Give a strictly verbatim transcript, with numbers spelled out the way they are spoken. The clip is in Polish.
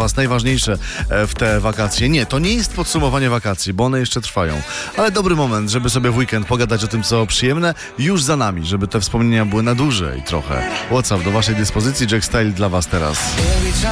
was najważniejsze w te wakacje. Nie, to nie jest podsumowanie wakacji, bo one jeszcze trwają. Ale dobry moment, żeby sobie w weekend pogadać o tym, co przyjemne, już za nami, żeby te wspomnienia były na dłużej trochę. WhatsApp do waszej dyspozycji, Jack Style dla was teraz.